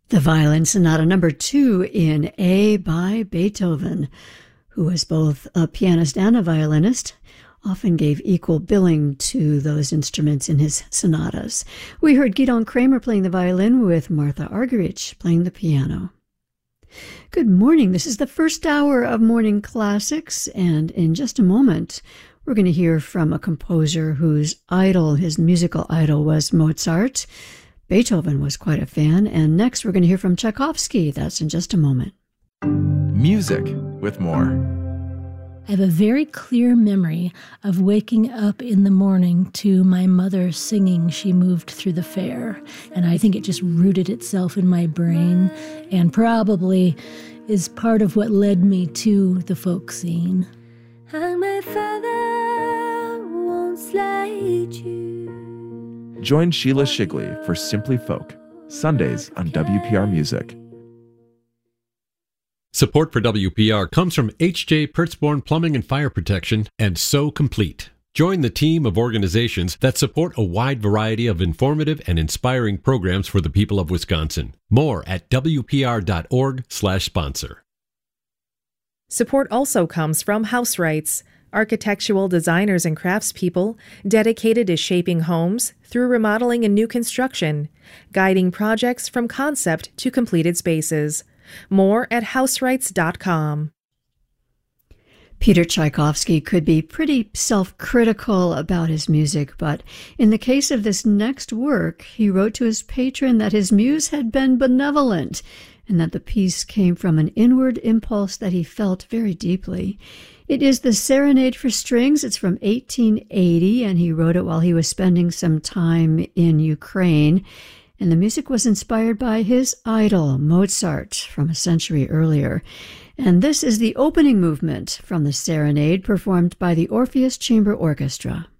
The Violin Sonata Number 2 in A by Beethoven, who was both a pianist and a violinist, often gave equal billing to those instruments in his sonatas. We heard Gidon Kramer playing the violin with Martha Argerich playing the piano. Good morning. This is the first hour of Morning Classics, and in just a moment, we're going to hear from a composer whose idol, his musical idol, was Mozart. Beethoven was quite a fan, and next we're going to hear from Tchaikovsky. That's in just a moment. Music with more. I have a very clear memory of waking up in the morning to my mother singing She Moved Through the Fair, and I think it just rooted itself in my brain and probably is part of what led me to the folk scene. And my father won't slide you. Join Sheila Shigley for Simply Folk, Sundays on WPR Music. Support for WPR comes from H.J. Pertzborn Plumbing and Fire Protection and So Complete. Join the team of organizations that support a wide variety of informative and inspiring programs for the people of Wisconsin. More at wpr.org/sponsor. Support also comes from House Rights, architectural designers and craftspeople dedicated to shaping homes through remodeling and new construction, guiding projects from concept to completed spaces. More at houserights.com. Peter Tchaikovsky could be pretty self-critical about his music, but in the case of this next work, he wrote to his patron that his muse had been benevolent and that the piece came from an inward impulse that he felt very deeply. It is the Serenade for Strings. It's from 1880, and he wrote it while he was spending some time in Ukraine. And the music was inspired by his idol, Mozart, from a century earlier. And this is the opening movement from the Serenade, performed by the Orpheus Chamber Orchestra.